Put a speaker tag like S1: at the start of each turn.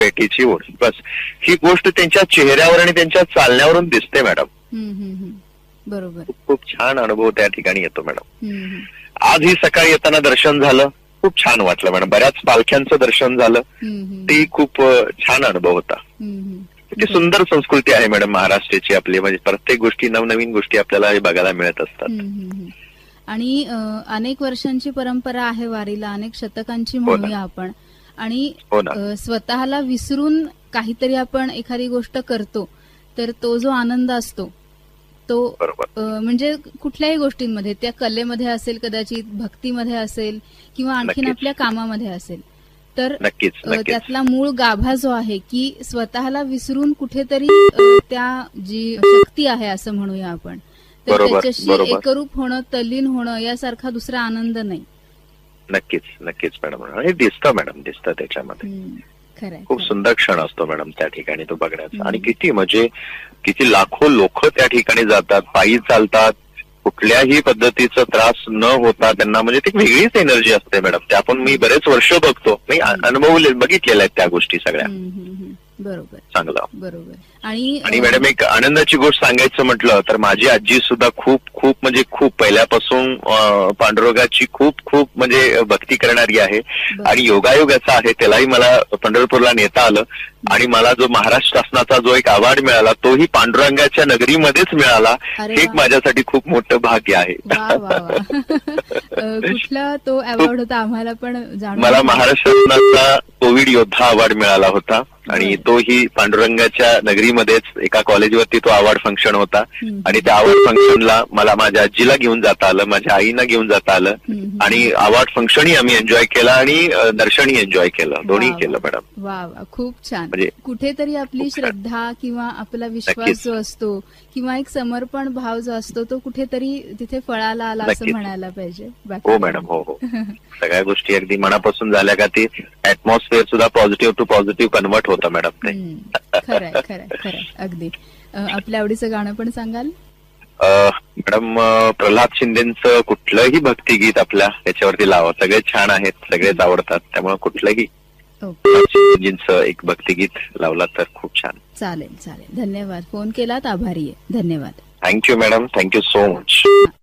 S1: भेटीची ओढ, बस ही गोष्ट त्यांच्या चेहऱ्यावर आणि त्यांच्या चालण्यावरून दिसते मॅडम.
S2: बरोबर.
S1: खूप छान अनुभव त्या ठिकाणी येतो मॅडम. आज ही सकाळी येताना दर्शन झालं, खूप छान वाटलं मॅडम. बऱ्याच पालख्यांचं दर्शन झालं, ते खूप छान अनुभव होता. किती सुंदर संस्कृती आहे मॅडम महाराष्ट्राची आपली, म्हणजे प्रत्येक गोष्टी नवनवीन गोष्टी आपल्याला बघायला मिळत असतात.
S2: आणि अनेक वर्षांची परंपरा आहे वारीला, अनेक शतकांची म्हणूया आपण. आणि स्वतःला विसरून काहीतरी आपण एखादी गोष्ट करतो तर तो जो आनंद असतो तो म्हणजे कुठल्याही गोष्टींमध्ये, त्या कलेमध्ये असेल, कदाचित भक्तीमध्ये असेल, किंवा आणखीन आपल्या कामामध्ये असेल, तर त्यातला मूळ गाभा जो आहे की स्वतःला विसरून कुठेतरी त्या जी शक्ती आहे असं म्हणूया आपण, तर त्याच्याशी एकरूप होणं, तल्लीन होणं यासारखा दुसरा आनंद नाही.
S1: नक्कीच नक्कीच मॅडम. हे दिसतं मॅडम, दिसतं त्याच्यामध्ये. खूप सुंदर क्षण असतो मॅडम त्या ठिकाणी तो बघण्याचा. आणि किती म्हणजे किती लाखो लोक त्या ठिकाणी जातात, पायी चालतात, कुठल्याही पद्धतीचा त्रास न होता त्यांना, म्हणजे ती वेगळीच एनर्जी असते मॅडम. ते आपण मी बरेच वर्ष बघतो, मी अनुभवले बघितलेल्या आहेत त्या गोष्टी सगळ्या.
S2: बरोबर,
S1: चांगलं.
S2: बरोबर. आणि
S1: मॅडम एक आनंदाची गोष्ट सांगायचं म्हटलं तर माझी आजी सुद्धा खूप खूप म्हणजे खूप पहिल्यापासून पांडुरंगाची खूप खूप म्हणजे भक्ती करणारी आहे. आणि योगायोगाचा आहे, त्यालाही मला पंढरपूरला नेता आलं. आणि मला जो महाराष्ट्र शासनाचा जो एक अवॉर्ड मिळाला तोही पांडुरंगाच्या नगरीमध्येच मिळाला. हे एक माझ्यासाठी खूप मोठं भाग्य आहे.
S2: कुठला तो अवॉर्ड होता आम्हाला पण जाणून?
S1: मला महाराष्ट्र शासनाचा कोविड योद्धा अवॉर्ड मिळाला होता. आणि तोही पांडुरंगाच्या नगरीमध्येच एका कॉलेजवरती तो अवॉर्ड फंक्शन होता. आणि त्या अवॉर्ड फंक्शनला मला माझ्या आजीला घेऊन जाता आलं, माझ्या आईना घेऊन जाता आलं. आणि अवॉर्ड फंक्शनही आम्ही एन्जॉय केला आणि दर्शनही एन्जॉय केलं, दोन्ही केलं मॅडम.
S2: वा, खूप छान. म्हणजे कुठेतरी आपली श्रद्धा किंवा आपला विश्वास जो असतो किंवा एक समर्पण भाव जो असतो तो कुठेतरी तिथे फळाला आला असं म्हणायला पाहिजे.
S1: हो मॅडम, हो हो. सगळ्या गोष्टी अगदी मनापासून झाल्या का ती ऍटमॉस्फिअर सुद्धा पॉझिटिव्ह टू पॉझिटिव्ह कन्वर्ट होतं मॅडम ते.
S2: खरंय खरंय खरंय, अगदी. आपल्या आवडीचं गाणं पण सांगाल
S1: मॅडम? प्रल्हाद शिंदेचं कुठलंही भक्तिगीत आपल्या याच्यावरती लावा, सगळे छान आहेत, सगळेच आवडतात, त्यामुळे कुठलंही शिंदेचं एक भक्तिगीत लावला तर खूप छान.
S2: चालेल चालेल. धन्यवाद, फोन केलात, आभारी आहे. धन्यवाद.
S1: Thank you madam, thank you so much.